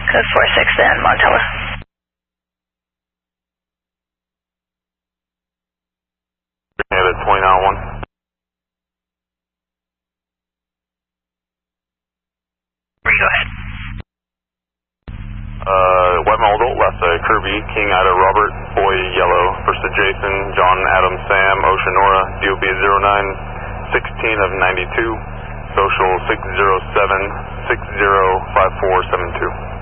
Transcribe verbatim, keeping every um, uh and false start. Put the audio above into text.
Code four six then, Montella. Canada twenty nine one. Go ahead. Uh, White Mile Adult, left side Kirby, King Ida Robert, Boy Yellow, first to Jason, John Adam Sam, Oceanora, D O B zero nine sixteen of ninety-two, social six zero seven six zero five four seven two.